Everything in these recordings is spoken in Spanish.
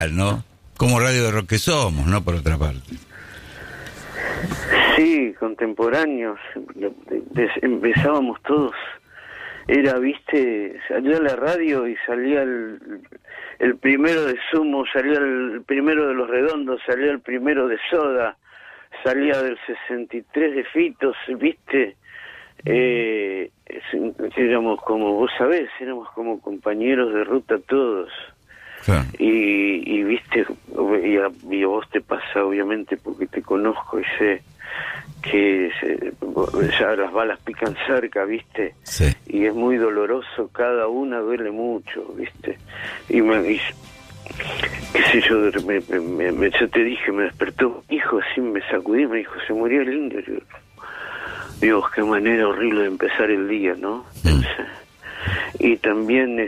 ¿no? Como radio de rock que somos, ¿no? Por otra parte. Sí, contemporáneos. Empezábamos todos. Era, viste, salía la radio y salía el primero de Sumo, salía el primero de Los Redondos, salía el primero de Soda, salía del 63 de Fitos, viste. Éramos como, vos sabés, éramos como compañeros de ruta todos. Claro. Y viste, y a vos te pasa obviamente porque te conozco y sé que ya las balas pican cerca, viste. Sí. Y es muy doloroso, cada una duele mucho, viste. Y qué sé yo, yo te dije, me despertó hijo, así me sacudí, me dijo, se murió el indio. Yo, Dios, qué manera horrible de empezar el día, ¿no? Y también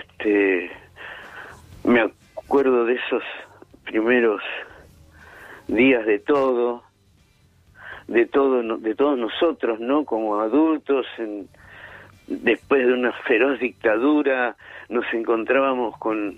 me acuerdo de esos primeros días de todos nosotros, ¿no? Como adultos, después de una feroz dictadura, nos encontrábamos con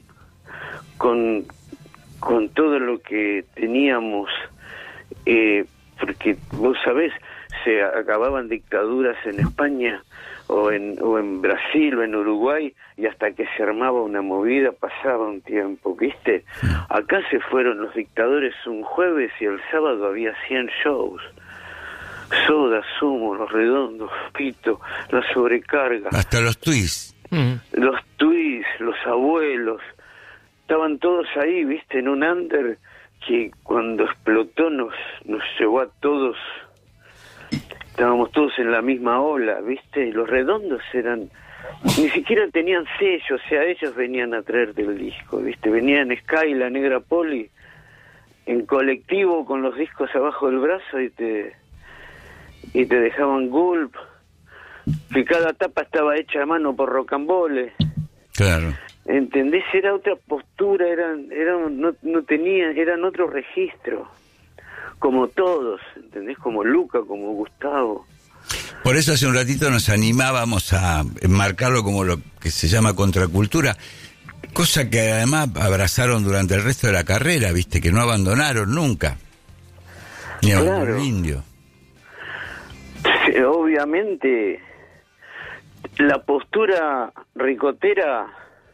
todo lo que teníamos, porque vos sabés, se acababan dictaduras en España o en Brasil o en Uruguay, y hasta que se armaba una movida pasaba un tiempo, ¿viste? Acá se fueron los dictadores un jueves y el sábado había 100 shows. Soda, Sumo, Los Redondos, Pito, La Sobrecarga. Hasta los twists. Los twists, los abuelos. Estaban todos ahí, ¿viste? En un under que cuando explotó nos llevó a todos. Estábamos todos en la misma ola, ¿viste? Y Los Redondos ni siquiera tenían sello, o sea, ellos venían a traerte el disco, ¿viste? Venían Sky, La Negra Poli, en colectivo con los discos abajo del brazo y te dejaban Gulp, que cada tapa estaba hecha a mano por Rocambole. Claro. ¿Entendés? Era otra postura, no tenían, eran otro registro. Como todos, ¿entendés? Como Luca, como Gustavo. Por eso hace un ratito nos animábamos a enmarcarlo como lo que se llama contracultura, cosa que además abrazaron durante el resto de la carrera, ¿viste? Que no abandonaron nunca. Ni a Claro. un indio. Sí, obviamente, la postura ricotera,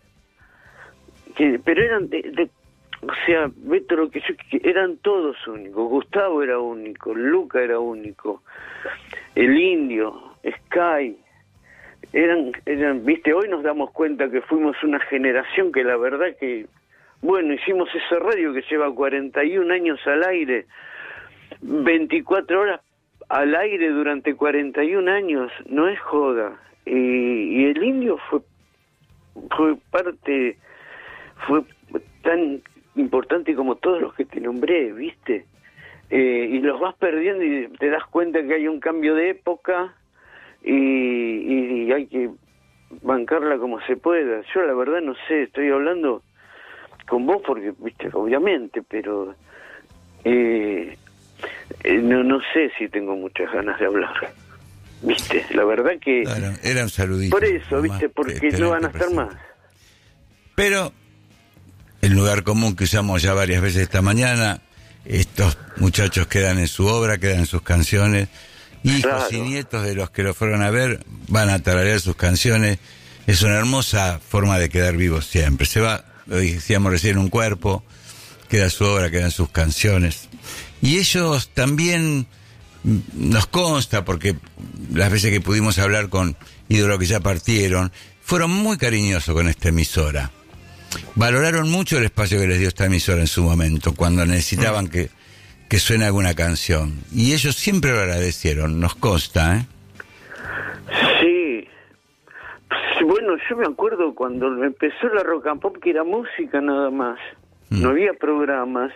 pero eran o sea, Beto, eran todos únicos. Gustavo era único, Luca era único, el indio, Sky, eran, viste, hoy nos damos cuenta que fuimos una generación que la verdad que, bueno, hicimos esa radio que lleva 41 años al aire, 24 horas al aire durante 41 años, no es joda. Y el indio fue tan importante como todos los que te nombré, ¿viste? Y los vas perdiendo y te das cuenta que hay un cambio de época y hay que bancarla como se pueda. Yo la verdad no sé, estoy hablando con vos porque, viste, obviamente, pero no sé si tengo muchas ganas de hablar, ¿viste? La verdad que... Claro, eran saluditos. Por eso, ¿viste? Porque no van a estar más. Pero el lugar común que usamos ya varias veces esta mañana, estos muchachos quedan en su obra, quedan en sus canciones, hijos claro. Y nietos de los que lo fueron a ver van a tararear sus canciones. Es una hermosa forma de quedar vivos siempre. Se va, lo decíamos recién, un cuerpo, queda su obra, quedan sus canciones. Y ellos también, nos consta, porque las veces que pudimos hablar con ídolos que ya partieron, fueron muy cariñosos con esta emisora. Valoraron mucho el espacio que les dio esta emisora en su momento, cuando necesitaban que suene alguna canción. Y ellos siempre lo agradecieron, nos consta, ¿eh? Sí. Bueno, yo me acuerdo cuando empezó la Rock and Pop, que era música nada más. No había programas.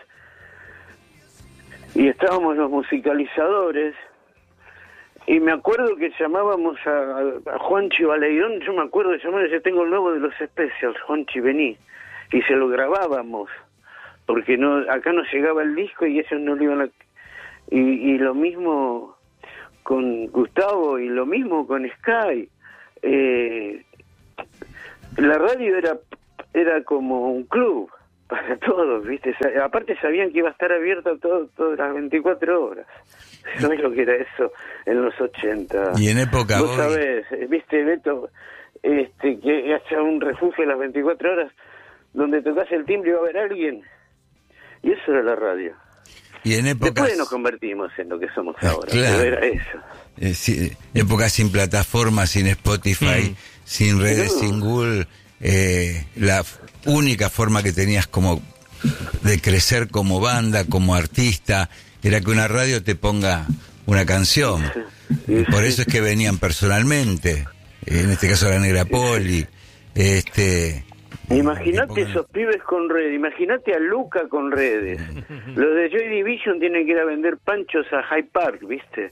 Y estábamos los musicalizadores. Y me acuerdo que llamábamos a Juanchi Baleirón, yo me acuerdo de llamar, yo tengo el nuevo de los Specials, Juanchi, vení. Y se lo grabábamos, porque acá no llegaba el disco y ellos no lo iban a... Y lo mismo con Gustavo y lo mismo con Sky. La radio era como un club para todos, ¿viste? Aparte sabían que iba a estar abierto todas las 24 horas. ¿Sabés lo que era eso en los 80? Y en época... Vos sabés, ¿viste, Beto? Que haya un refugio a las 24 horas donde tocas el timbre y va a haber alguien. Y eso era la radio. Y en épocas... Después nos convertimos en lo que somos ahora. Claro. Pero era eso. Épocas sin plataformas, sin Spotify, sin redes, sin Google. La única forma que tenías como de crecer como banda, como artista, era que una radio te ponga una canción. Y por eso es que venían personalmente. En este caso la Negra Poli. Imagínate esos pibes con redes, imagínate a Luca con redes. Los de Joy Division tienen que ir a vender panchos a Hyde Park, ¿viste?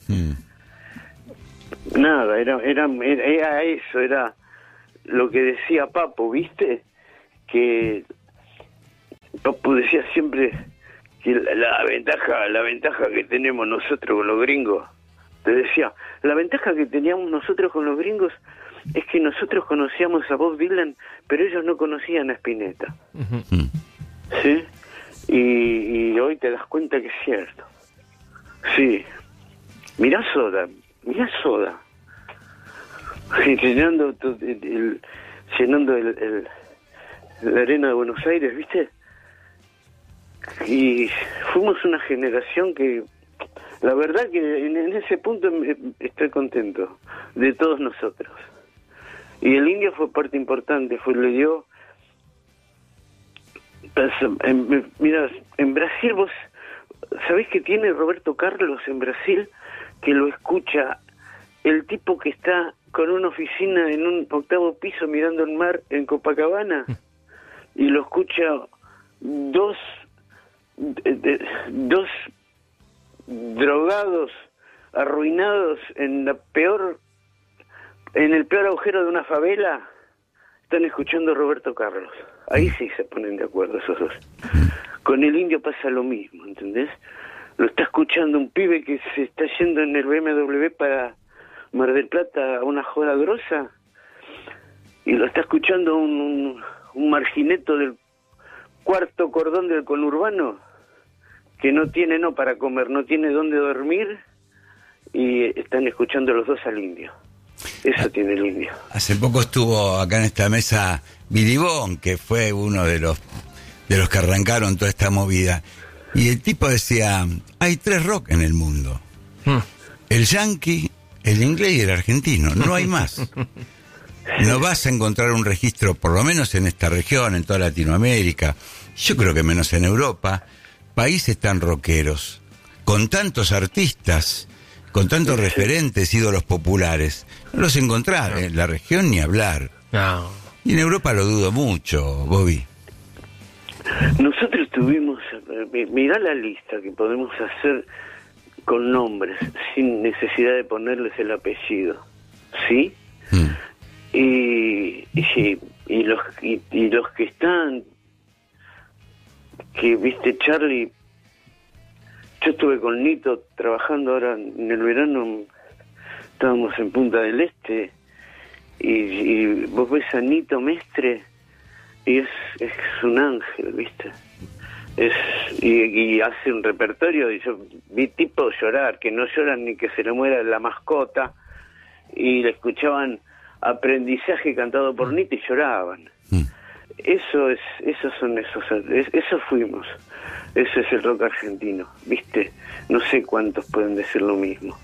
Nada, era eso, era lo que decía Papo, ¿viste? Que Papo decía siempre que la ventaja que tenemos nosotros con los gringos, te decía, la ventaja que teníamos nosotros con los gringos es que nosotros conocíamos a Bob Dylan, pero ellos no conocían a Spinetta. ¿Sí? Y hoy te das cuenta que es cierto. Sí. Mirá Soda. Llenando la arena de Buenos Aires, ¿viste? Y fuimos una generación que, la verdad que en ese punto estoy contento de todos nosotros. Y el Indio fue parte importante, le dio... Mira, en Brasil vos sabés que tiene Roberto Carlos en Brasil, que lo escucha el tipo que está con una oficina en un 8º piso mirando el mar en Copacabana, y lo escucha dos drogados, arruinados en el peor agujero de una favela, están escuchando a Roberto Carlos. Ahí sí se ponen de acuerdo esos dos. Con el Indio pasa lo mismo, ¿entendés? Lo está escuchando un pibe que se está yendo en el BMW para Mar del Plata a una joda grosa, y lo está escuchando un margineto del 4º cordón del conurbano, que no tiene para comer, no tiene dónde dormir, y están escuchando los dos al Indio. Eso tiene el Indio. Hace poco estuvo acá en esta mesa Billy Bond, que fue uno de los que arrancaron toda esta movida. Y el tipo decía, hay 3 rock en el mundo. El yankee, el inglés y el argentino. No hay más. No vas a encontrar un registro, por lo menos en esta región, en toda Latinoamérica, yo creo que menos en Europa, países tan rockeros, con tantos artistas, con tantos referentes, ídolos populares. No los encontrás en la región ni hablar. No. Y en Europa lo dudo mucho, Bobby. Nosotros tuvimos, mirá la lista que podemos hacer con nombres, sin necesidad de ponerles el apellido, ¿sí? Y los que están, que viste, Charlie, yo estuve con Nito trabajando ahora en el verano, estábamos en Punta del Este, y vos ves a Nito Mestre y es un ángel, viste, y hace un repertorio, y yo vi tipos llorar, que no lloran ni que se le muera la mascota, y le escuchaban Aprendizaje cantado por Nito y lloraban. Eso fuimos. Eso es el rock argentino, ¿viste? No sé cuántos pueden decir lo mismo.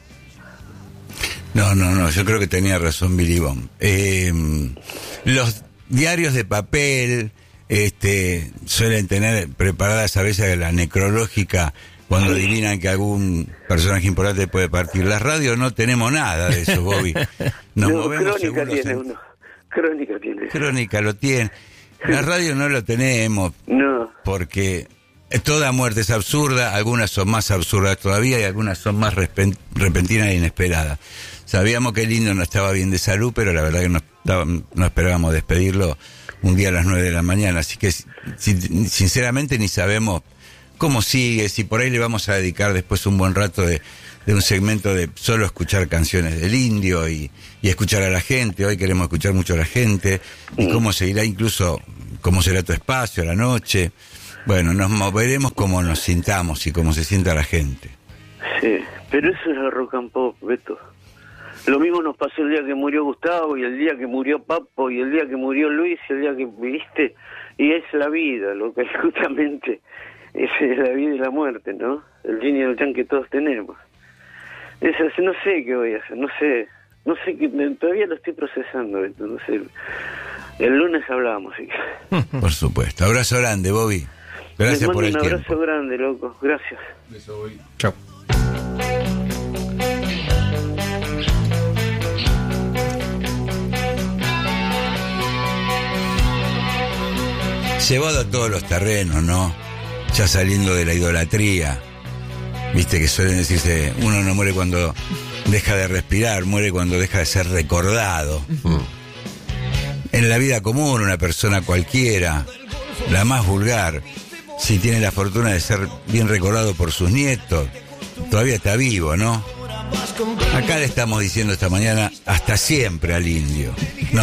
No, yo creo que tenía razón Billy Bond. Los diarios de papel suelen tener preparadas a veces la necrológica cuando adivinan que algún personaje importante puede partir. Las radios no tenemos nada de eso, Bobby. Nos movemos Crónica tiene uno. Crónica tiene. Crónica lo tiene. La radio no lo tenemos. No. Porque toda muerte es absurda, algunas son más absurdas todavía y algunas son más repentinas e inesperadas. Sabíamos que el Indio no estaba bien de salud, pero la verdad que no esperábamos despedirlo un día a las 9 de la mañana. Así que sinceramente ni sabemos cómo sigue, si por ahí le vamos a dedicar después un buen rato de un segmento de solo escuchar canciones del Indio y escuchar a la gente. Hoy queremos escuchar mucho a la gente y cómo seguirá, incluso cómo será tu espacio a la noche. Bueno, nos moveremos como nos sintamos y como se sienta la gente. Sí, pero eso es el rock and pop, Beto. Lo mismo nos pasó el día que murió Gustavo, y el día que murió Papo, y el día que murió Luis, y el día que viviste, y es la vida, lo que justamente es la vida y la muerte, ¿no? El yin y el yang que todos tenemos. No sé qué voy a hacer, no sé todavía lo estoy procesando, Beto, no sé. El lunes hablamos, ¿sí? Por supuesto. Abrazo grande, Bobby. Gracias por el tiempo. Un abrazo grande, loco. Gracias. Beso, Bobby. Chao. Llevado a todos los terrenos, ¿no? Ya saliendo de la idolatría. Viste que suelen decirse, uno no muere cuando deja de respirar, muere cuando deja de ser recordado. En la vida común, una persona cualquiera, la más vulgar, si tiene la fortuna de ser bien recordado por sus nietos, todavía está vivo, ¿no? Acá le estamos diciendo esta mañana, hasta siempre al indio. No